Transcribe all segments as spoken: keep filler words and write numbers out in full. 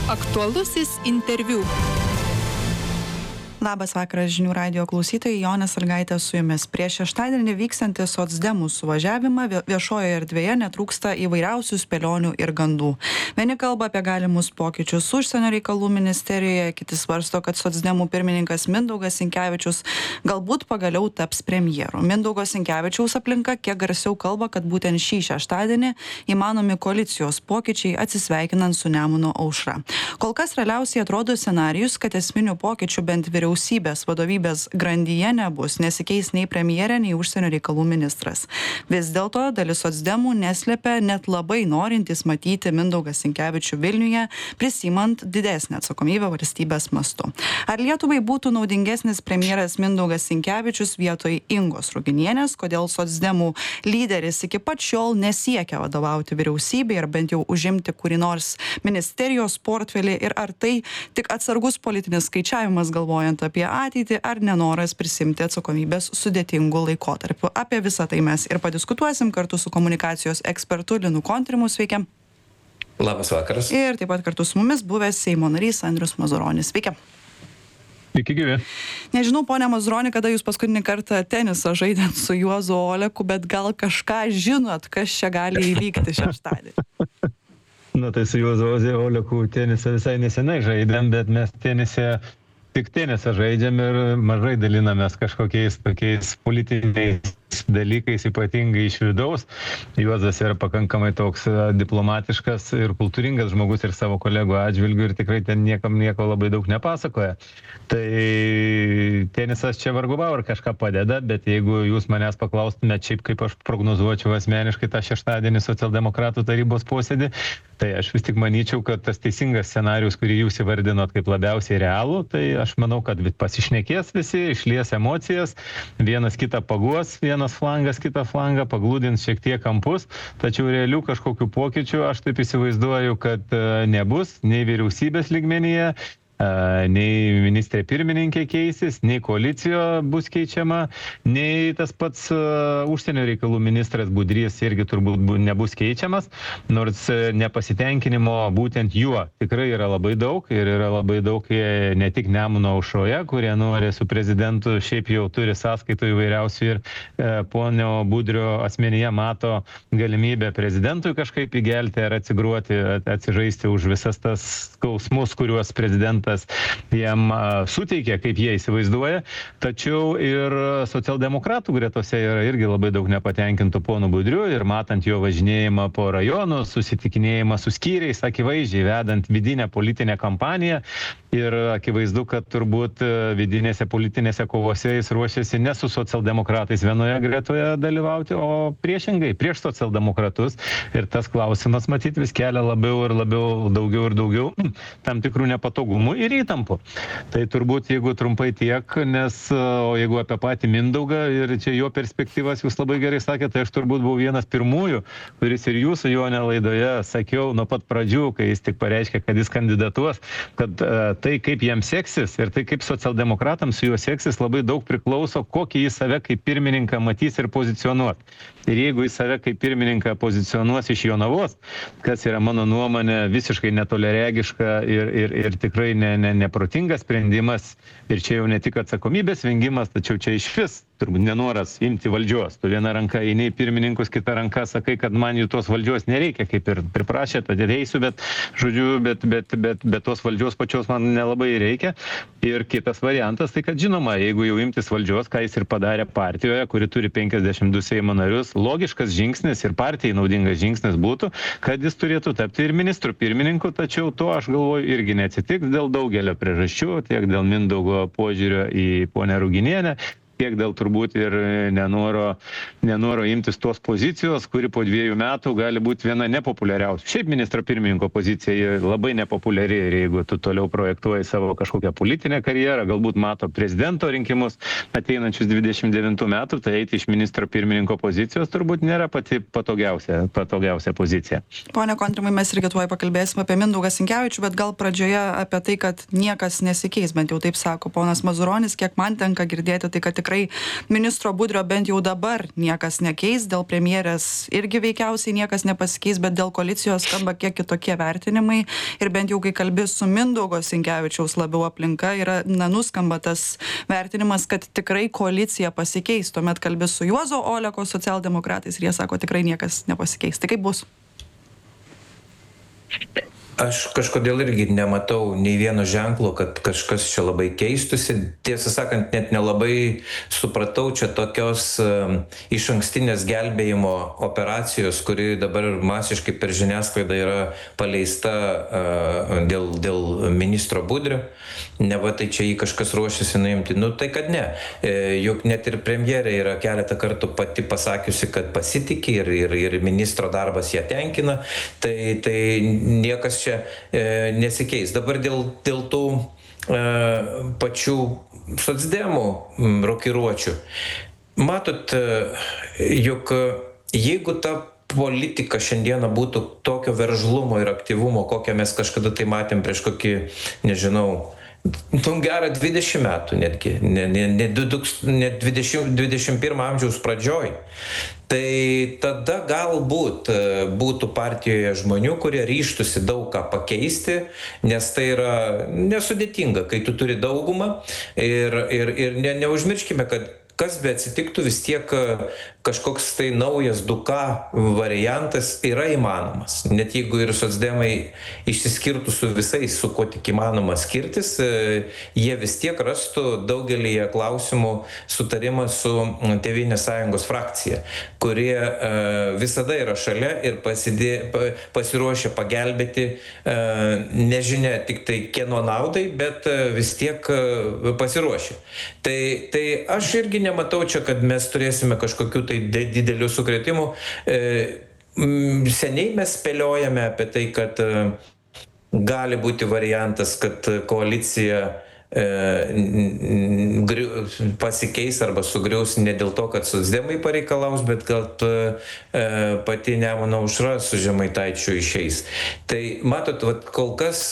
Aktualusis interviu. Labas vakaras žinių radijo klausytojai, Jonė Sąlygaitė su jumis. Prieš šeštadienį vykstantį socdemų suvažiavimą viešojoje erdvėje netrūksta įvairiausių spėlionių ir gandų. Vieni kalba apie galimus pokyčius užsienio reikalų ministerijoje, kiti svarsto, kad socdemų pirmininkas Mindaugas Sinkevičius galbūt pagaliau taps premjeru. Mindaugo Sinkevičiaus aplinka kiek garsiau kalba, kad būtent šį šeštadienį įmanomi koalicijos pokyčiai atsisveikinant su Nemuno aušra. Kol kas realiausiai atrodo scenarijus, kad esminių pokyčių bent vyriausybės vyriausybės vadovybės grandyje nebus, nesikeis nei premjerė, nei užsienio reikalų ministras. Vis dėlto dalis socdemų neslepia net labai norintys matyti Mindaugą Sinkevičių Vilniuje, prisimant didesnę atsakomybę valstybės mastu. Ar Lietuvai būtų naudingesnis premjeras Mindaugas Sinkevičius vietoj Ingos Ruginienės, kodėl socdemų lyderis iki pat šiol nesiekia vadovauti vyriausybei ar bent jau užimti kurį nors ministerijos portfelį ir ar tai tik atsargus politinis skaičiavimas galvojant apie ateitį ar nenoras prisimti atsakomybės sudėtingų laikotarpių. Apie visą tai mes ir padiskutuosim kartu su komunikacijos ekspertu Linu Kontrimu. Sveiki. Labas vakaras. Ir taip pat kartu su mumis buvęs Seimo narys Andrius Mazuronis. Sveiki. Sveiki gyvi. Nežinau, ponia Mazuroni, kada jūs paskutinį kartą tenisą žaidėt su Juozu Oleku, bet gal kažką žinot, kas čia gali įvykti šeštadienį. Na tai su Juozu Oleku tenisą visai nesenai žaidėm, bet mes tenise tik tenisą žaidžiam ir mažai dalinamės kažkokiais tokiais politiniais dalykais, ypatingai iš vidaus. Juozas yra pakankamai toks diplomatiškas ir kultūringas žmogus ir savo kolegų atžvilgių ir tikrai ten niekam nieko labai daug nepasakoja. Tai tenisas čia vargu bau ar kažką padeda, bet jeigu jūs manęs paklaustumėte šiaip kaip aš prognozuočiau asmeniškai tą šeštadienį socialdemokratų tarybos posėdį, tai aš vis tik manyčiau, kad tas teisingas scenarius, kurį jūs įvardinot kaip labiausiai realų, tai aš manau, kad pasišnekės visi, išlies emocijas, vienas kitą paguos, vienas flangas, kitą flangą, paglūdins šiek tiek kampus, tačiau realių kažkokių pokyčių aš taip įsivaizduoju, kad nebus nei vyriausybės lygmenyje, nei ministrė pirmininkė keisis, nei koalicijo bus keičiama, nei tas pats užsienio reikalų ministras Budrys irgi turbūt nebus keičiamas, nors nepasitenkinimo būtent juo tikrai yra labai daug ir yra labai daug ne tik Nemuno aušroje, kurie nori su prezidentu šiaip jau turi sąskaitų įvairiausių ir ponio Budrio asmenyje mato galimybę prezidentui kažkaip įgelti ar atsigruoti, atsižaisti už visas tas skausmus, kuriuos prezidentas jam suteikia, kaip jie įsivaizduoja, tačiau ir socialdemokratų gretose yra irgi labai daug nepatenkintų ponų Budriu ir matant jo važinėjimą po rajonų, susitikinėjimą su skyriais, akivaizdžiai vedant vidinę politinę kampaniją ir akivaizdu, kad turbūt vidinėse politinėse kovose jis ruošiasi ne su socialdemokratais vienoje gretoje dalyvauti, o priešingai, prieš socialdemokratus ir tas klausimas matyt vis kelia labiau ir labiau, daugiau ir daugiau tam tikrų nepatogumų ir įtampų. Tai turbūt, jeigu trumpai tiek, nes, o jeigu apie patį Mindaugą ir čia jo perspektyvas jūs labai gerai sakėte, tai aš turbūt buvau vienas pirmųjų, kuris ir jūsų Jonė laidoje sakiau nuo pat pradžių, kai jis tik pareiškė, kad jis kandidatuos, kad uh, tai kaip jam seksis ir tai kaip socialdemokratams su juo seksis labai daug priklauso, kokį jis save kaip pirmininką matys ir pozicionuot. Ir jeigu jis save kaip pirmininką pozicionuos iš Jonavos, kas yra mano nuomonė visiškai netoleregiška ir, ir, ir tikrai ne, ne, neprotingas sprendimas, ir čia jau ne tik atsakomybės vengimas, tačiau čia iš vis turbūt nenoras imti valdžios. Tu viena ranka eini į pirmininkus, kita ranka sakai, kad man jų tos valdžios nereikia, kaip ir priprašė, tad eisiu, bet, žodžiu, bet, bet, bet, bet tos valdžios pačios man nelabai reikia. Ir kitas variantas, tai kad žinoma, jeigu jau imtis valdžios, ką jis ir padarė partijoje, kuri turi penkiasdešimt du Seimo narius, logiškas žingsnis ir partijai naudingas žingsnis būtų, kad jis turėtų tapti ir ministrų pirmininku, tačiau to aš galvoju irgi neatsitiks dėl daugelio priežasčių, tiek dėl Mindaugo požiūrio į ponę Ruginienę, tiek dėl turbūt ir nenoro, nenoro imtis tos pozicijos, kuri po dviejų metų gali būti viena nepopuliariausių. Šiaip ministro pirmininko pozicija labai nepopuliari ir jeigu tu toliau projektuoji savo kažkokią politinę karjerą, galbūt mato prezidento rinkimus ateinančius dvidešimt devintų metų, tai eiti iš ministro pirmininko pozicijos turbūt nėra pati patogiausia, patogiausia pozicija. Pone Kontrimai, mes irgi tuoj pakalbėsime apie Mindaugą Sinkevičių, bet gal pradžioje apie tai, kad niekas nesikeis, bent jau taip sako ponas Mazuronis, kiek man tenka girdėti, tai kad tikrai tikrai ministro Budrio bent jau dabar niekas nekeis, dėl premjerės irgi veikiausiai niekas nepasikeis, bet dėl koalicijos skamba kiek kitokie vertinimai ir bent jau kai kalbi su Mindaugo Sinkevičiaus labiau aplinka, yra, na, nuskamba tas vertinimas, kad tikrai koalicija pasikeis. Tuomet kalbi su Juozo Oleko socialdemokratais ir jie sako, tikrai niekas nepasikeis. Tai kaip bus? Aš kažkodėl irgi nematau nei vieno ženklo, kad kažkas čia labai keistusi. Tiesą sakant, net nelabai supratau čia tokios uh, iš ankstinės gelbėjimo operacijos, kuri dabar masiškai per žiniasklaidą yra paleista uh, dėl, dėl ministro Budrio. Neva tai čia jį kažkas ruošiasi nuimti. Nu tai kad ne. E, juk net ir premjerė yra keletą kartų pati pasakiusi, kad pasitikė ir, ir, ir ministro darbas ją tenkina. Tai, tai niekas čia e, nesikeis. Dabar dėl, dėl tų e, pačių socdemų rokiruočių. Matot, e, juk jeigu ta politika šiandieną būtų tokio veržlumo ir aktyvumo, kokią mes kažkada tai matėm prieš kokį, nežinau, nu, gerą dvidešimt metų netgi, ne, ne, ne, ne dvidešimt, dvidešimt pirmo amžiaus pradžioj. Tai tada galbūt būtų partijoje žmonių, kurie ryžtųsi daug ką pakeisti, nes tai yra nesudėtinga, kai tu turi daugumą ir, ir, ir ne, neužmirškime, kad kas be atsitiktų, vis tiek kažkoks tai naujas du K variantas yra įmanomas. Net jeigu ir socdemai išsiskirtų su visais, su kuo tik įmanoma skirtis, jie vis tiek rastų daugelį klausimų sutarimą su Tėvynės sąjungos frakcija, kurie visada yra šalia ir pasidė, pasiruošę pagelbėti, nežinia tik tai kieno naudai, bet vis tiek pasiruošę. Tai, tai aš irgi nematau čia, kad mes turėsime kažkokių tai didelių sukrėtimų. Seniai mes spėliojame apie tai, kad gali būti variantas, kad koalicija pasikeis arba sugriaus ne dėl to, kad socdemai pareikalaus, bet kad pati Nemuno aušra su Žemaitaičiu išeis. Tai matot, vat, kol kas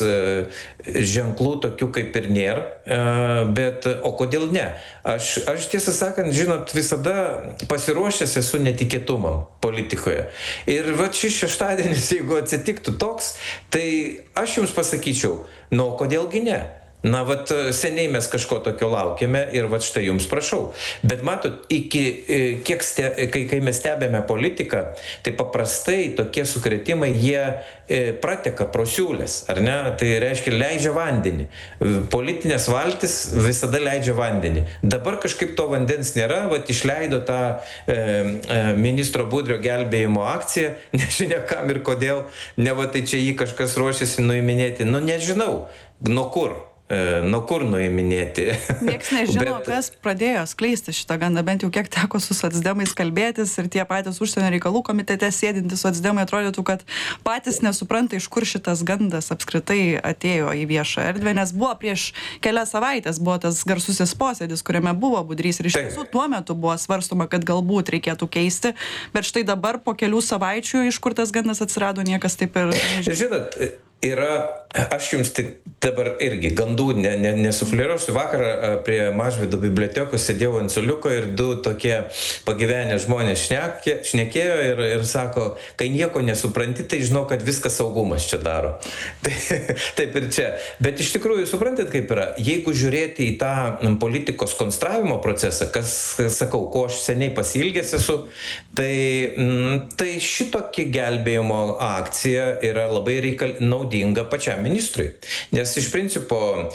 ženklų tokių kaip ir nėra, bet o kodėl ne? Aš, aš tiesą sakant, žinot, visada pasiruošęs esu netikėtumam politikoje. Ir vat šis šeštadienis, jeigu atsitiktų toks, tai aš jums pasakyčiau, nu, kodėlgi ne? Na, vat seniai mes kažko tokio laukiame ir vat štai jums prašau. Bet matot, iki, kiek ste, kai, kai mes stebėme politiką, tai paprastai tokie sukrėtimai, jie e, prateka pro siūlės, ar ne? Tai reiškia, leidžia vandenį. Politinės valtis visada leidžia vandenį. Dabar kažkaip to vandens nėra, vat išleido tą e, e, ministro Budrio gelbėjimo akciją, nežinia kam ir kodėl, ne va tai čia jį kažkas ruošiasi nuiminėti. Nu, nežinau, nuo kur. Nuo kur nuiminėti. Niekas nežino, Bet... kas pradėjo skleisti šitą gandą, bent jau kiek teko su socdemais kalbėtis ir tie patys užsienio reikalų komitete sėdintys socdemai atrodytų, kad patys nesupranta, iš kur šitas gandas apskritai atėjo į viešą erdvę, nes buvo prieš kelias savaitės, buvo tas garsusis posėdis, kuriame buvo Budrys ir iš tiesų tuo metu buvo svarstoma, kad galbūt reikėtų keisti, bet štai dabar po kelių savaičių, iš kur tas gandas atsirado, niekas taip ir nežino. Žinot, yra, aš jums tik dabar irgi gandų ne, ne, nesufliruosiu. Vakar prie Mažvydo bibliotekos sėdėjau ant suoliuko ir du tokie pagyvenę žmonės šnekė, šnekėjo ir, ir sako, kai nieko nesupranti, tai žinau, kad viskas saugumas čia daro. Tai, taip ir čia. Bet iš tikrųjų, suprantat, kaip yra, jeigu žiūrėti į tą politikos konstravimo procesą, kas, sakau, ko aš seniai pasilgęs esu, tai, tai šitokia gelbėjimo akcija yra labai reikal, naudinga pačiam ministrui. Nes iš principo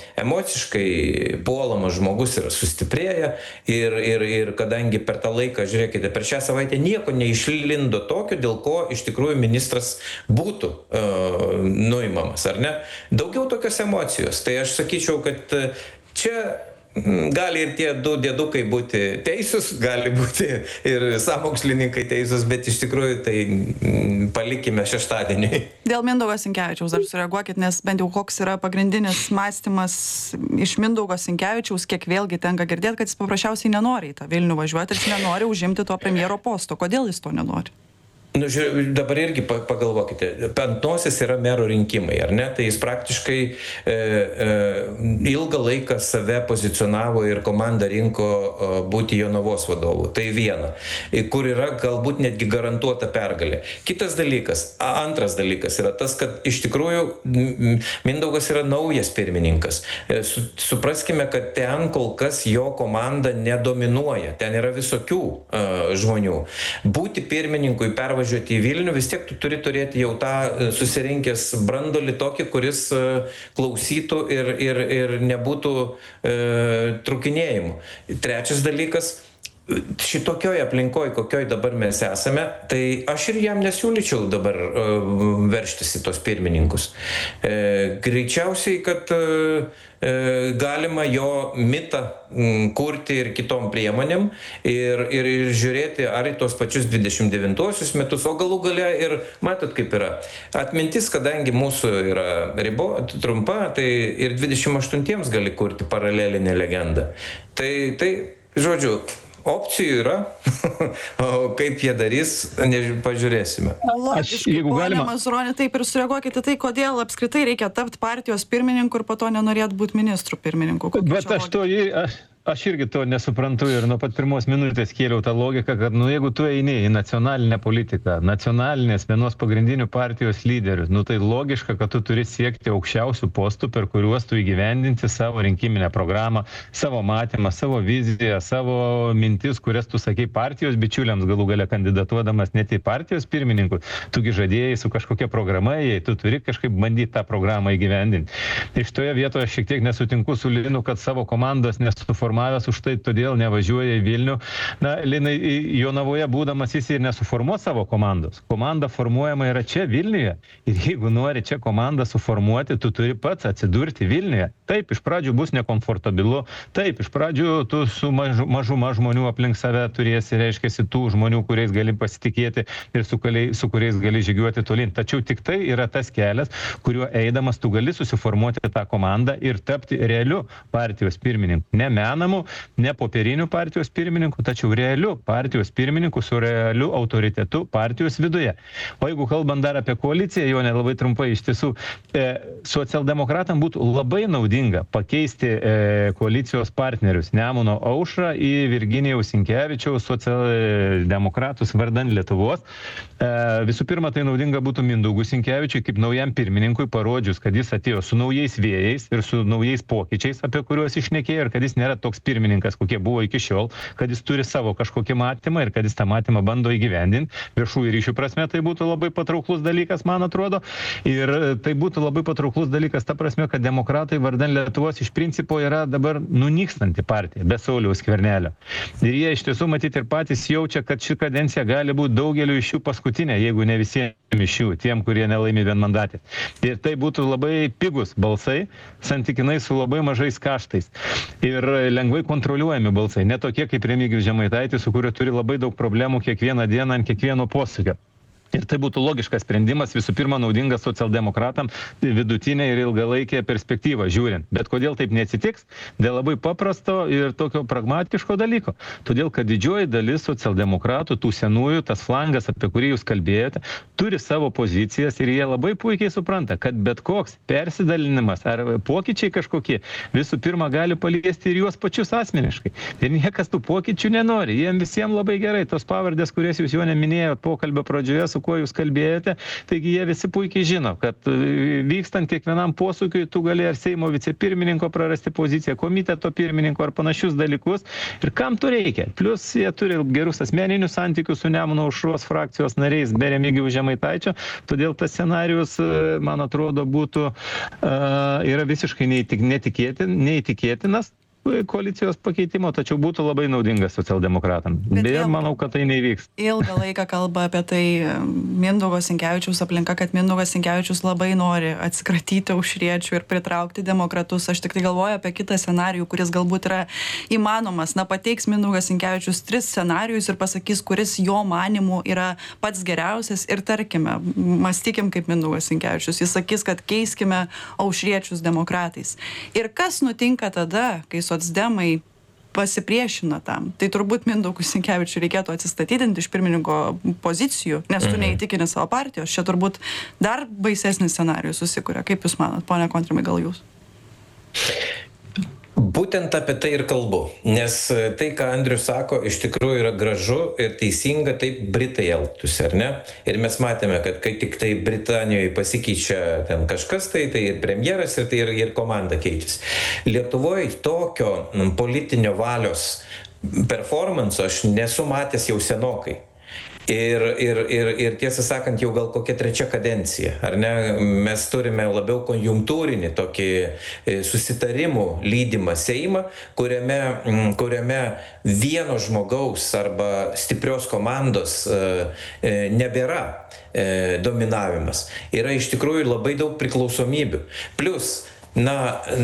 emociškai puolamas žmogus yra sustiprėję ir, ir, ir kadangi per tą laiką, žiūrėkite, per šią savaitę nieko neišlindo tokio, dėl ko iš tikrųjų ministras būtų uh, nuimamas, ar ne? Daugiau tokios emocijos. Tai aš sakyčiau, kad čia gali ir tie du dėdukai būti teisūs, gali būti ir sąmokslininkai teisūs, bet iš tikrųjų tai palikime šeštadienį. Dėl Mindaugo Sinkevičiaus dar sureaguokit, nes bent jau koks yra pagrindinis mąstymas iš Mindaugo Sinkevičiaus, kiek vėlgi tenka girdėti, kad jis paprasčiausiai nenori į tą Vilnių važiuoti ir jis nenori užimti to premjero posto. Kodėl jis to nenori? Nu, žiūrė, dabar irgi pagalvokite, ant nosies yra mero rinkimai, ar ne? Tai jis praktiškai e, e, ilgą laiką save pozicionavo ir komandą rinko e, būti Jonavos vadovu. Tai viena, kur yra galbūt netgi garantuota pergalė. Kitas dalykas, antras dalykas yra tas, kad iš tikrųjų Mindaugas yra naujas pirmininkas. E, su, supraskime, kad ten kol kas jo komanda nedominuoja, ten yra visokių e, žmonių. Būti pirmininkui pervažiuoti važiuoti į Vilnių, vis tiek tu turi turėti jau tą susirinkęs brandolį tokį, kuris klausytų ir, ir, ir nebūtų e, trukinėjimų. Trečias dalykas, šitokioj aplinkoj, kokioj dabar mes esame, tai aš ir jam nesiūlyčiau dabar e, verštis į tos pirmininkus. E, greičiausiai, kad e, galima jo mitą kurti ir kitom priemonėm ir, ir, ir žiūrėti ar į tos pačius dvidešimt devintuosius metus, o galų gale ir matot kaip yra. Atmintis, kadangi mūsų yra ribo, trumpa, tai ir dvidešimt aštuntiems gali kurti paralelinę legendą. Tai, tai žodžiu, opcijų yra, o kaip jie darys, nežinau, pažiūrėsime. Logiškai, ponia Mazuroni, taip ir sureaguokite tai, kodėl apskritai reikia tapti partijos pirmininku ir po to nenorėt būti ministrų pirmininku. Bet aš to, aš, aš irgi to nesuprantu ir nuo pat pirmos minutės kėliau tą logiką, kad nu, jeigu tu eini į nacionalinę politiką, nacionalinės vienos pagrindinių partijos lyderius, nu tai logiška, kad tu turi siekti aukščiausių postų, per kuriuos tu įgyvendinti savo rinkiminę programą, savo matymą, savo viziją, savo mintis, kurias tu sakei partijos bičiuliams galų gale kandidatuodamas net į partijos pirmininkų, tugi žadėjai su kažkokia programa, jei tu turi kažkaip bandyti tą programą įgyvendinti. Iš toje vietoje šiek tiek nesutinku su Linu, kad savo komandos nesuformavęs už tai, todėl nevažiuoja į Vilnių. Na, Linai, Jonavoje būdamas jis ir nesuformuo savo komandos. Komanda formuojama yra čia Vilniuje. Ir jeigu nori čia komandą suformuoti, tu turi pats atsidurti Vilniuje. Taip, iš pradžių bus nekomfortabilu. Taip, iš pradžių tu su mažu, mažuma žmonių aplink save turėsi, reiškiasi, tų žmonių, kuriais gali pasitikėti ir su, kaliai, su kuriais gali žygiuoti tolyn. Tačiau tik tai yra tas kelias, kuriuo eidamas tu gali susiformuoti tą komandą ir tapti realiu partijos pirmininku. Ne menamu, ne popieriniu partijos pirmininku, tačiau realiu partijos pirmininku su realiu autoritetu partijos viduje. O jeigu kalbant dar apie koaliciją, jo nelabai trumpai iš tiesų, e, socialdemokratam būtų labai naudinga pakeisti e, koalicijos partnerius Nemuno Aušrą į Virginijaus Sinkevičiaus socialdemokratus vardan Lietuvos. E, visų pirma, tai naudinga būtų Mindaugui Sinkevičiui kaip naujam pirmininkui, parodžius, kad jis atėjo su naujais vėjais ir su naujais pokyčiais, apie kuriuos išnekėjo, ir kad jis nėra toks pirmininkas, kokie buvo iki šiol, kad jis turi savo kažkokį matymą ir kad jis tą matymą bando įgyvendinti. Viešųjų ryšių prasme tai būtų labai patrauklus dalykas, man atrodo. Ir tai būtų labai patrauklus dalykas ta prasme, kad demokratai vardan Lietuvos iš principo yra dabar nunykstanti partija be Sauliaus Skvernelio. Ir jie iš tiesų matyti ir patys jaučia, kad ši kadencija gali būti daugeliu iš jų paskutinė, jeigu ne visiems iš jų, tiem, kurie nelaimi vienmandatės. Ir tai būtų labai pigus balsai, santykinai su labai mažais kaštais. Ir lengvai kontroliuojami balsai, ne tokie kaip Remigijus Žemaitaitis, su kuriuo turi labai daug problemų kiekvieną dieną ant kiekvieno posūkio. Ir tai būtų logiškas sprendimas, visų pirma, naudingas socialdemokratam vidutinė ir ilgalaikė perspektyva žiūrint. Bet kodėl taip neatsitiks? Dėl labai paprasto ir tokio pragmatiško dalyko. Todėl, kad didžioji dalis socialdemokratų, tų senųjų, tas flangas, apie kurį jūs kalbėjote, turi savo pozicijas ir jie labai puikiai supranta, kad bet koks persidalinimas ar pokyčiai kažkokie visų pirma gali paliesti ir juos pačius asmeniškai. Ir niekas tų pokyčių nenori. Jiem visiems labai gerai tos pavardės, kurias jūs jo neminėjot pokalbio pradžioje, su kuo jūs kalbėjote, taigi jie visi puikiai žino, kad vykstant kiekvienam posūkiui tu gali ar Seimo vicepirmininko prarasti poziciją, komiteto pirmininko ar panašius dalykus. Ir kam to reikia? Plus jie turi gerus asmeninius santykius su Nemuno Aušros frakcijos nariais be Remigijaus Žemaitaičio, todėl tas scenarius, man atrodo, būtų yra visiškai neįtikėtin, neįtikėtinas koalicijos pakeitimo, tačiau būtų labai naudingas socialdemokratam. Beje, manau, kad tai neįvyks. Ilgą laiką kalba apie tai Mindaugo Sinkevičiaus aplinka, kad Mindaugas Sinkevičius labai nori atsikratyti aušriečių ir pritraukti demokratus. Aš tik tai galvoju apie kitą scenarijų, kuris galbūt yra įmanomas. Na, pateiks Mindaugas Sinkevičius tris scenarijus ir pasakys, kuris jo manimų yra pats geriausias ir tarkime, mąstykim kaip Mindaugas Sinkevičius. Jis sakys, kad keiskime aušriečius demokratais. Ir kas nutinka tada, kai socdemai pasipriešina tam. Tai turbūt Mindaugui Sinkevičiui reikėtų atsistatydinti iš pirmininko pozicijų, nes tu neįtikini savo partijos. Čia turbūt dar baisesnis scenarijus susikuria. Kaip Jūs manot, ponia Kontrimai, gal Jūs? Būtent apie tai ir kalbu, nes tai, ką Andrius sako, iš tikrųjų yra gražu ir teisinga, taip Britai elgtųsi, ar ne? Ir mes matėme, kad kai tik tai Britanijoje pasikeičia ten kažkas, tai tai ir premjeras, ir tai ir, ir komanda keičiasi. Lietuvoje tokio politinio valios performanso aš nesu matęs jau senokai. Ir, ir, ir, ir tiesą sakant, jau gal kokia trečia kadencija, ar ne? Mes turime labiau konjunktūrinį tokį susitarimų lydimą Seimą, kuriame, kuriame vieno žmogaus arba stiprios komandos nebėra dominavimas. Yra iš tikrųjų labai daug priklausomybių. Plius, na...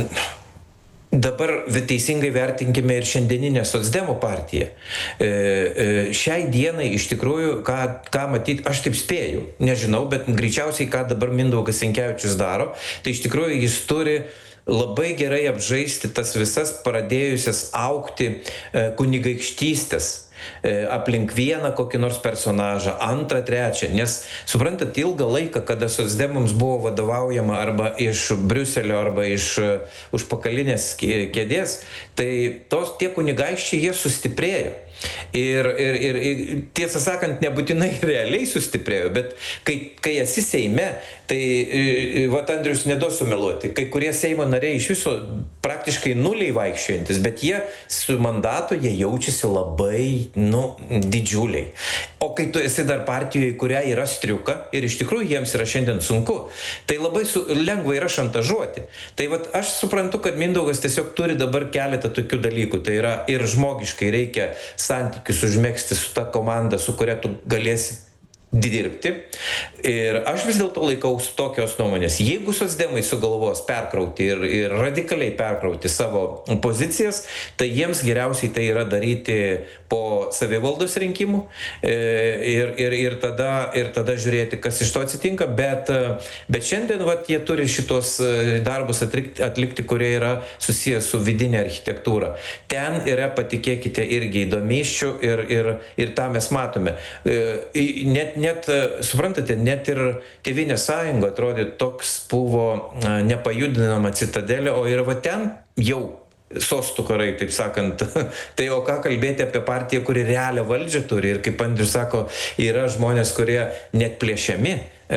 Dabar teisingai vertinkime ir šiandieninę socdemų partiją. E, e, šiai dienai iš tikrųjų, ką, ką matyti, aš taip spėju, nežinau, bet greičiausiai, ką dabar Mindaugas Sinkevičius daro, tai iš tikrųjų jis turi labai gerai apžaisti tas visas pradėjusias augti e, kunigaikštystės aplink vieną kokį nors personažą, antrą, trečią, nes suprantat, ilgą laiką, kada socdemams buvo vadovaujama arba iš Briuselio, arba iš užpakalinės kėdės, tai tos tie kunigaikščiai jie sustiprėjo. Ir, ir, ir, ir tiesą sakant, nebūtinai realiai sustiprėjo, bet kai, kai esi Seime, tai, vat Andrius neduos sumeluoti, kai kurie Seimo nariai iš viso praktiškai nuliai vaikščiojantis, bet jie su mandatu, jie jaučiasi labai, nu, didžiuliai. O kai tu esi dar partijoje, kuria yra striuka, ir iš tikrųjų jiems yra šiandien sunku, tai labai su, lengva yra šantažuoti. Tai vat aš suprantu, kad Mindaugas tiesiog turi dabar keletą tokių dalykų, tai yra ir žmogiškai reikia santykius užmegzti su ta komanda, su kuria tu galėsi dirbti. Ir aš vis dėlto laikausi tokios nuomonės. Jeigu socdemai sugalvos perkrauti ir, ir radikaliai perkrauti savo pozicijas, tai jiems geriausiai tai yra daryti po savivaldos rinkimų ir, ir, ir, tada, ir tada žiūrėti, kas iš to atsitinka. Bet, bet šiandien vat, jie turi šitos darbus atlikti, atlikti, kurie yra susijęs su vidinė architektūra. Ten yra, patikėkite, irgi įdomyščių ir, ir, ir tą mes matome. Net Net, suprantate, net ir Tėvynės sąjunga atrodė toks buvo nepajudinama citadelė, o ir va ten jau sostų karai, taip sakant. Tai o ką kalbėti apie partiją, kuri realią valdžią turi ir kaip Andrius sako, yra žmonės, kurie net plėšiami.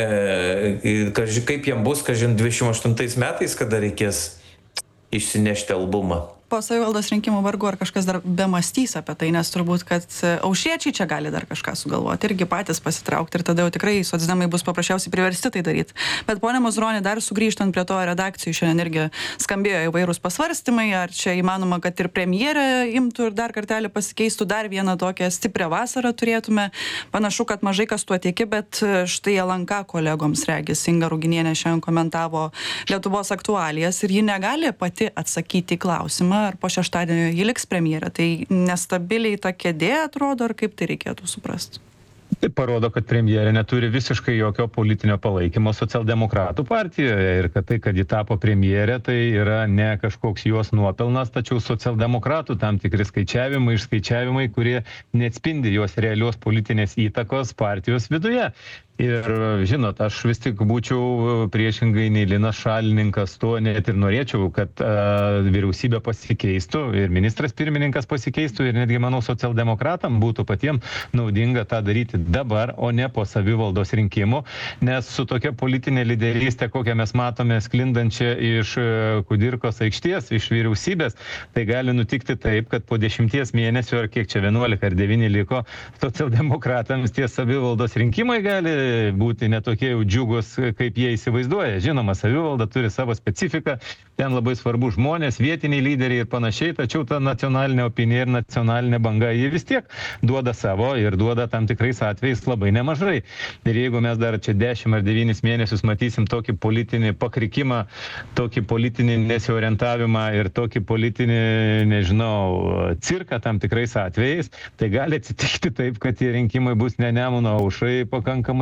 E, kaip jiem bus, kažin dvidešimt aštuntais metais, kada reikės išsinešti albumą. Po savivaldos rinkimų vargu ar kažkas dar bemąstys apie tai, nes turbūt, kad aušriečiai čia gali dar kažką sugalvoti, irgi patys pasitraukti ir tada jau tikrai socdemai bus paprasčiausiai priversti tai daryti. Bet ponia Mazuroni, dar sugrįžtant prie to redakcijų, šiandien irgi skambėjo įvairūs pasvarstymai, ar čia įmanoma, kad ir premjerė imtų ir dar kartelį pasikeistų, dar vieną tokią stiprią vasarą turėtume. Panašu, kad mažai kas tuo tiki, bet štai L N K kolegoms regis Inga Ruginienė šiandien komentavo Lietuvos aktualijas ir ji negali pati atsakyti į klausimą, ar po šeštadienio ji liks premjerė. Tai nestabiliai ta kėdė atrodo, ar kaip tai reikėtų suprasti? Tai parodo, kad premjerė neturi visiškai jokio politinio palaikymo socialdemokratų partijoje ir kad tai, kad ji tapo premjerė, tai yra ne kažkoks jos nuopelnas, tačiau socialdemokratų tam tikri skaičiavimai, išskaičiavimai, kurie neatspindi jos realios politinės įtakos partijos viduje. Ir žinot, aš vis tik būčiau priešingai nei Linas šalininkas, to net ir norėčiau, kad a, vyriausybė pasikeistų ir ministras pirmininkas pasikeistų ir netgi, manau, socialdemokratam būtų patiems naudinga tą daryti dabar, o ne po savivaldos rinkimų, nes su tokia politinė lyderystė, kokią mes matome sklindančią iš Kudirkos aikštės, iš vyriausybės, tai gali nutikti taip, kad po dešimties mėnesių, ar kiek čia vienuolika ar devyni liko, socialdemokratams tie savivaldos rinkimai gali būti netokie jau džiugus, kaip jie įsivaizduoja. Žinoma, savivalda turi savo specifiką, ten labai svarbu žmonės, vietiniai lyderiai ir panašiai, tačiau ta nacionalinė opinija ir nacionalinė banga, jie vis tiek duoda savo ir duoda tam tikrais atvejais labai nemažai. Ir jeigu mes dar čia dešimt ar devynis mėnesius matysim tokį politinį pakrikimą, tokį politinį nesiorientavimą ir tokį politinį, nežinau, cirką tam tikrais atvejais, tai gali atsitikti taip, kad tie rinkimai bus ne Nemuno aušrai pakankamai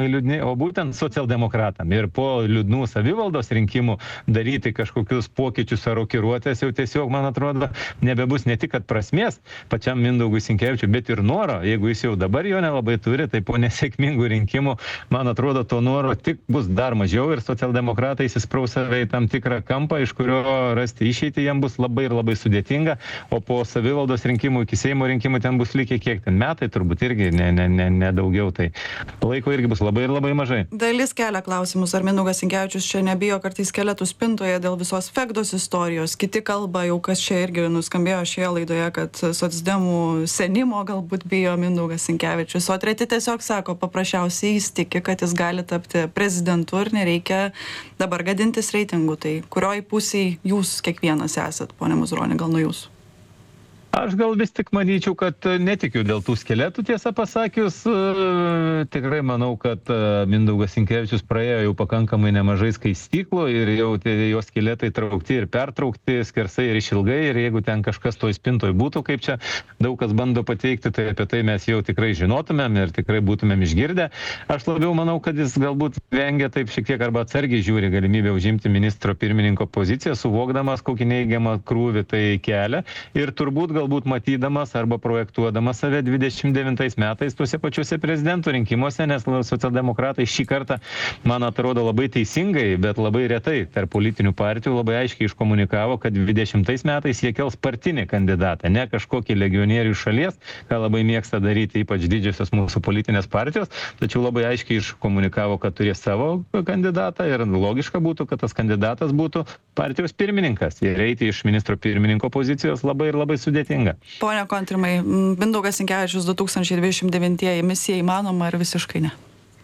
liūdni, o būtent socialdemokratam. Ir po liūdnų savivaldos rinkimų daryti kažkokius pokyčius ar rokiruotės jau tiesiog, man atrodo, nebebus ne tik, kad prasmės pačiam Mindaugui Sinkevičiui, bet ir noro. Jeigu jis jau dabar jo nelabai turi, tai po nesėkmingų rinkimų, man atrodo, to noro tik bus dar mažiau ir socialdemokratai įsispraus save į tam tikrą kampą, iš kurio rasti išeitį jam bus labai ir labai sudėtinga, o po savivaldos rinkimų iki Seimo rinkimų ten bus likę kiek ten metai, turbūt irgi ne, ne, ne, ne daugiau, tai laiko irgi bus labai ir labai mažai. Dalis kelia klausimus, ar Mindaugas Sinkevičius čia nebijo kartais skeletų spintoje dėl visos Fegdos istorijos. Kiti kalba jau, kas čia irgi nuskambėjo šioje laidoje, kad socdemų senimo galbūt bijo Mindaugas Sinkevičius, o treti tiesiog sako, paprasčiausiai jis tiki, kad jis gali tapti prezidentu ir nereikia dabar gadintis reitingų. Tai kurioj pusėj jūs kiekvienas esat, ponia Mazuroni, gal nuo jūsų? Aš gal vis tik manyčiau, kad netikiu dėl tų skeletų, tiesą pasakius. Tikrai manau, kad Mindaugas Sinkevičius praėjo jau pakankamai nemažai skaistyklų ir jau jo skeletai traukti ir pertraukti skersai ir išilgai. Ir jeigu ten kažkas toj spintoj būtų, kaip čia daug kas bando pateikti, tai apie tai mes jau tikrai žinotumėm ir tikrai būtumėm išgirdę. Aš labiau manau, kad jis galbūt vengia taip šiek tiek arba atsargiai žiūri galimybę užimti ministro pirmininko poziciją, suvokdamas, kokį neigiamą krūvį tai kelia. Ir turbūt galbūt matydamas arba projektuodamas save dvidešimt devintais metais tuose pačiuose prezidentų rinkimuose, nes socialdemokratai šį kartą, man atrodo, labai teisingai, bet labai retai tarp politinių partijų labai aiškiai iškomunikavo, kad dvidešimtais metais jie kels partinį kandidatą, ne kažkokį legionierių šalies, ką labai mėgsta daryti ypač didžiosios mūsų politinės partijos, tačiau labai aiškiai iškomunikavo, kad turės savo kandidatą ir logiška būtų, kad tas kandidatas būtų partijos pirmininkas. Ir eiti iš ministro pirmininko pozicijos labai ir labai sudėtinga. Pone Kontrimai, Mindaugas Sinkevičius du tūkstančiai dvidešimt devintieji misija įmanoma ar visiškai ne?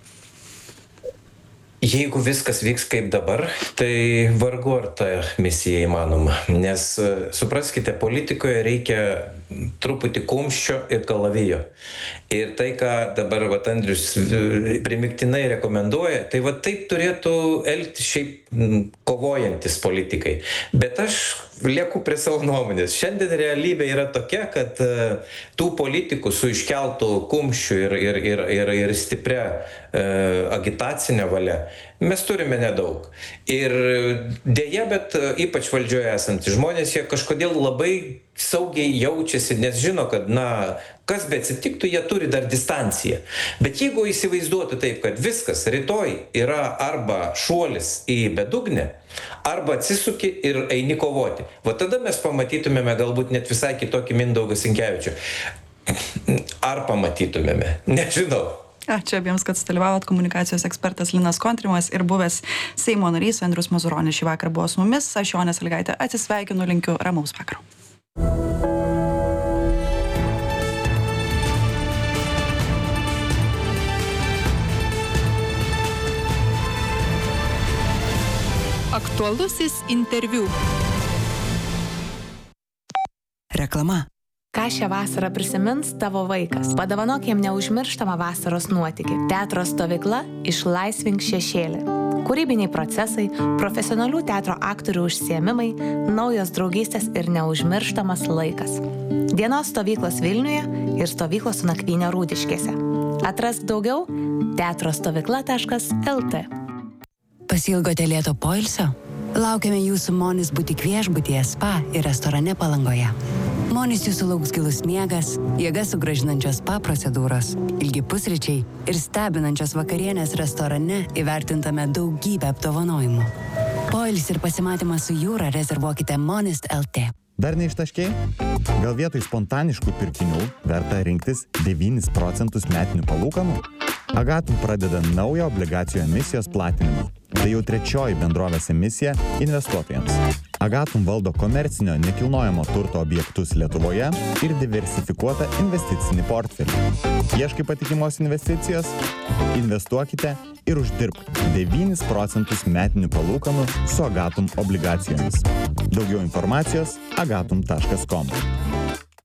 Jeigu viskas vyks kaip dabar, tai vargu ar ta misija įmanoma. Nes supraskite, politikoje reikia truputį kumščio ir kalavijo. Ir tai, ką dabar vat, Andrius primiktinai rekomenduoja, tai va taip turėtų elgtis šiaip kovojantis politikai. Bet aš lieku prie savo nuomonės. Šiandien realybė yra tokia, kad uh, tų politikų su iškeltų kumščių ir, ir, ir, ir, ir stipria uh, agitacinė valia mes turime nedaug. Ir dėja, bet uh, ypač valdžioje esantys žmonės, jie kažkodėl labai saugiai jaučiasi, nes žino, kad, na, kas be atsitiktų, jie turi dar distanciją. Bet jeigu įsivaizduotų taip, kad viskas rytoj yra arba šuolis į bedugnę, arba atsisuki ir eini kovoti, va tada mes pamatytumėme galbūt net visai kitokį Mindaugą Sinkevičių. Ar pamatytumėme? Nežinau. Ačiū abiems, kad sudalyvavot. Komunikacijos ekspertas Linas Kontrimas ir buvęs Seimo narys Andrius Mazuronis šį vakarą buvo su mumis. Aš Jonė Sąlygaitė atsisveikinu, linkiu ramaus vakaro. Aktualusis interviu. Reklama. Ką šią vasarą prisimins tavo vaikas? Padovanok jam neužmirštamą vasaros nuotykį. Teatro stovykla Išlaisvink šešėlį. Kūrybiniai procesai, profesionalių teatro aktorių užsiėmimai, naujos draugystės ir neužmirštamas laikas. Dienos stovyklos Vilniuje ir stovyklos su nakvynė Rūdiškėse. Atrask daugiau teatrostovykla taškas lt. Pasiilgote lėto poilsio? Laukiame jūsų Monis butik viešbutyje, spa ir restorane Palangoje. Monis jūsų lauks gilus miegas, jėgas sugrąžinančios spa procedūros, ilgi pusryčiai ir stebinančios vakarienės restorane įvertintame daugybę apdovanojimų. Poilsį ir pasimatymą su jūra rezervuokite Monist lt. Dar neištaškei? Gal vietoj spontaniškų pirkinių verta rinktis devynis procentus metinių palūkanų? Agatum pradeda naują obligacijų emisijos platinimą. Tai jau trečioji bendrovės emisija investuotojams. Agatum valdo komercinio nekilnojamo turto objektus Lietuvoje ir diversifikuotą investicinį portfelį. Ieškai patikimos investicijos? Investuokite ir uždirbk devynis procentus metinių palūkanų su Agatum obligacijomis. Daugiau informacijos agatum taškas com.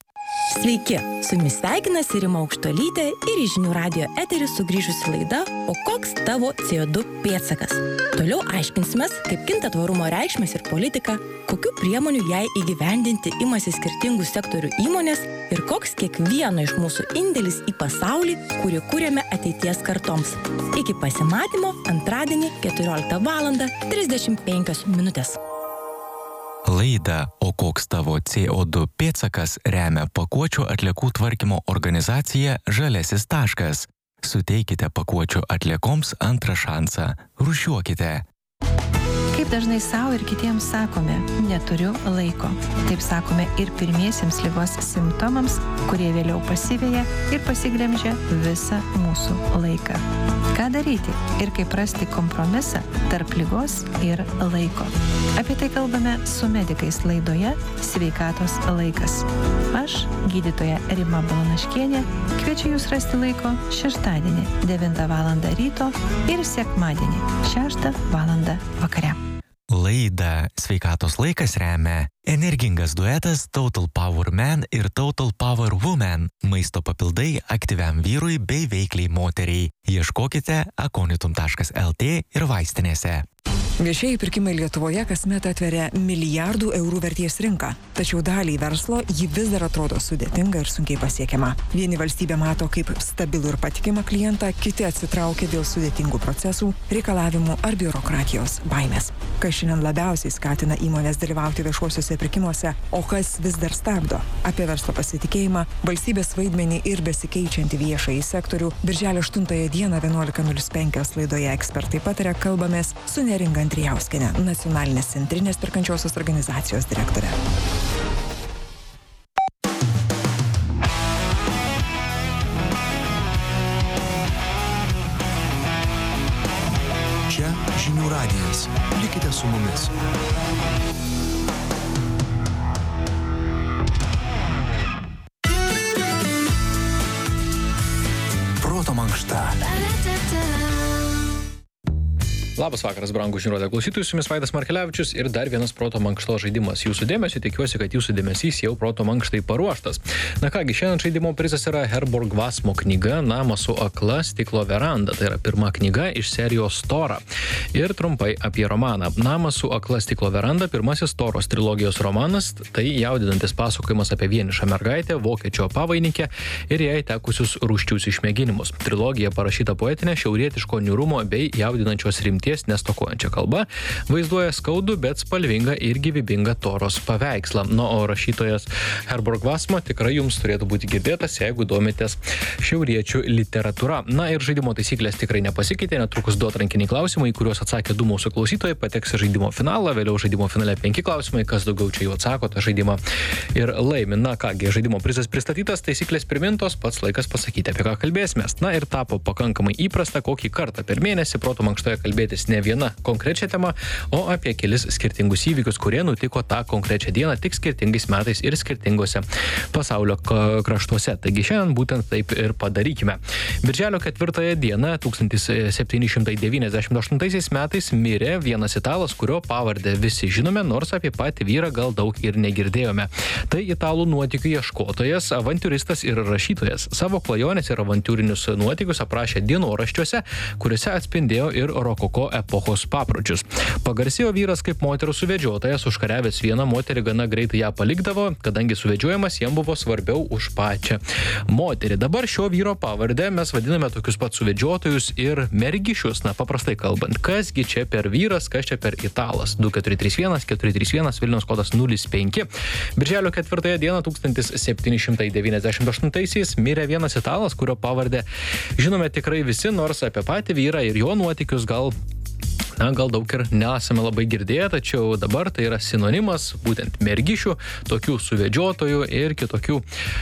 Sveiki, su jumis sveikinasi Rima Aukštuolytė ir į Žinių radijo eterį sugrįžusi laida O koks tavo C O du pėdsakas? Toliau aiškinsimės, kaip kinta tvarumo reikšmės ir politika, kokių priemonių jai įgyvendinti imasi skirtingų sektorių įmonės ir koks kiekvieno iš mūsų indėlis į pasaulį, kurį kūrėme ateities kartoms. Iki pasimatymo antradienį keturioliktą valandą trisdešimt penkios minutės. Laidą O koks tavo C O du pėdsakas remia pakuočių atliekų tvarkymo organizacija Žaliasis taškas. Suteikite pakuočių atliekoms antrą šansą. Rūšiuokite. Kaip dažnai savo ir kitiems sakome, neturiu laiko. Taip sakome ir pirmiesiems ligos simptomams, kurie vėliau pasiveja ir pasiglemžia visą mūsų laiką. Ką daryti ir kaip rasti kompromisą tarp ligos ir laiko? Apie tai kalbame su medikais laidoje Sveikatos laikas. Aš, gydytoja Rima Balanaškienė, kviečiu jūs rasti laiko šeštadienį devintą valandą ryto ir sekmadienį šeštą valandą vakare. Laidą Sveikatos laikas remia energingas duetas Total Power Man ir Total Power Woman. Maisto papildai aktyviam vyrui bei veikliai moteriai. Ieškokite akonitum taškas el tė ir vaistinėse. Viešieji pirkimai Lietuvoje kasmet atveria milijardų eurų vertės rinką, tačiau daliai verslo ji vis dar atrodo sudėtinga ir sunkiai pasiekiama. Vieni valstybė mato kaip stabilų ir patikimą klientą, kiti atsitraukia dėl sudėtingų procesų, reikalavimų ar biurokratijos baimės. Kas šiandien labiausiai skatina įmonės dalyvauti viešuosiuose pirkimuose, o kas vis dar stabdo? Apie verslo pasitikėjimą, valstybės vaidmenį ir besikeičiantį viešąjį sektorių birželio aštuntąją dieną vienuolika nulis penkios laidoje Ekspertai pataria kalbamės su Neringa Andrijauskienė, Nacionalinės centrinės perkančiosios organizacijos direktorė. Čia Žinių radijas. Likite su mumis. Proto mankšta. Labas vakaras, brangų Žinių radijo klausytojai, su jumis Vaidas Markelevičius ir dar vienas proto mankšto žaidimas. Jūsų dėmesio, tikiuosi, kad jūsų dėmesys jau proto mankštai paruoštas. Na kągi, šiandien žaidimo prizas yra Herborg Vasmo knyga Namas su akla stiklo veranda. Tai yra pirma knyga iš serijos Tora. Ir trumpai apie romaną. Namas su akla stiklo veranda, pirmasis Toros trilogijos romanas, tai jaudinantis pasakojimas apie vienišą mergaitę, vokiečio pavaininkę ir jai tekusius rūsčius išmėginimus. Trilogija parašyta poetinė, šiaurietiško niūrumo bei jaudinančios rimties nestokojančią kalbą, vaizduoja skaudų, bet spalvingą ir gyvybingą Toros paveikslą. Nu, o rašytojas Herborg Vasmo tikrai jums turėtų būti girdėtas, jeigu domitės šiauriečių literatūra. Na ir žaidimo taisyklės tikrai nepasikeitė, netrukus du atrankiniai klausimai, į kuriuos atsakė du mūsų klausytojai, pateks į žaidimo finalą, vėliau žaidimo finale penki klausimai, kas daugiau čia jau atsako, tą žaidimą ir laimi. Na kągi, žaidimo prizas pristatytas, taisyklės primintos, pats laikas pasakyti, apie ką kalbėsimės. Na ir tapo pakankamai įprasta, kokį kartą per mėnesį proto mankštoje kalbėtis ne viena konkrečia tema, o apie kelis skirtingus įvykius, kurie nutiko tą konkrečią dieną tik skirtingais metais ir skirtingose pasaulio kraštuose. Taigi šiandien būtent taip ir padarykime. Birželio ketvirtąją dieną tūkstantis septyni šimtai devyniasdešimt aštuntaisiais metais mirė vienas italas, kurio pavardę visi žinome, nors apie patį vyrą gal daug ir negirdėjome. Tai italų nuotykių ieškotojas, avantiūristas ir rašytojas. Savo klajonės ir avantiūrinius nuotykius aprašė dienoraščiuose, kuriuose atspindėjo ir rokoko epochos papročius. Pagarsėjo vyras kaip moterų suvedžiotojas, užkariavęs vieną moterį gana greitai ją palikdavo, kadangi suvedžiojimas jam buvo svarbiau už pačią moterį. Dabar šio vyro pavardę mes vadiname tokius pat suvedžiotojus ir mergišius. Na, paprastai kalbant, kasgi čia per vyras, kas čia per italas? du keturi trys vienas keturi trys vienas Vilniaus kodas nulis penki. Birželio ketvirtąją dieną tūkstantis septyni šimtai devyniasdešimt aštuntaisiais mirė vienas italas, kurio pavardę žinome tikrai visi, nors apie patį vyrą ir jo nuotykius gal Na, gal daug ir nesame labai girdėję, tačiau dabar tai yra sinonimas būtent mergišių, tokių suvedžiotojų ir kitokių,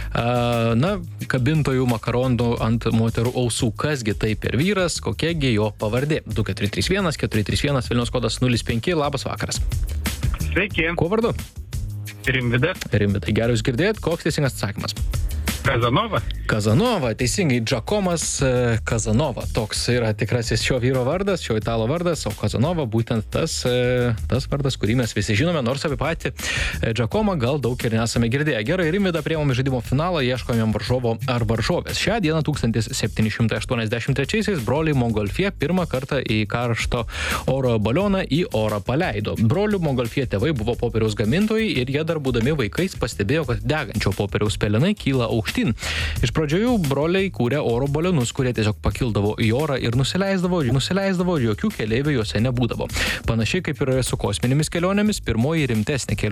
a, na, kabintojų makaronų ant moterų ausų. Kasgi tai per vyras, kokiagi jo pavardė? du keturi trys vienas keturi trys vienas Vilniaus kodas nulis penki. Labas vakaras. Sveiki. Kuo vardu? Rimvydas. Rimvydai, gerai jūs girdėjot, koks teisingas atsakymas? Kazanova. Kazanova, teisingai, Giacomas Kazanova. Toks yra tikrasis šio vyro vardas, šio italo vardas, o Kazanova būtent tas, tas vardas, kurį mes visi žinome, nors apie patį Giacomą gal daug ir nesame girdėję. Gerai, Rimvydą priėmome žaidimo finalą, ieškome varžovo ar varžovės. Šią dieną tūkstantis septyni šimtai aštuoniasdešimt trečiaisiais broliai Montgolfier pirmą kartą į karšto oro balioną į orą paleido. Brolių Montgolfier tėvai buvo popieriaus gamintojai ir jie dar būdami vaikais pastebėjo, kad degančio popieriaus pelenai kyla aukštyn. Iš pradžių broliai kūrė oro balionus, kurie tiesiog pakildavo į orą ir nusileisdavo, nusileisdavo, jokių keleivių juose nebūdavo. Panašiai kaip ir su kosminėmis kelionėmis, pirmoji rimtesnė kelionė